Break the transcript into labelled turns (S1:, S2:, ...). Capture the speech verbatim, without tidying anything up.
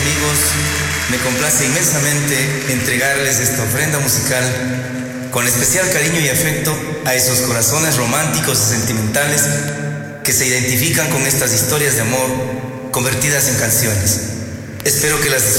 S1: amigos, me complace inmensamente entregarles esta ofrenda musical con especial cariño y afecto a esos corazones románticos y sentimentales que se identifican con estas historias de amor convertidas en canciones. Espero que las disfruten.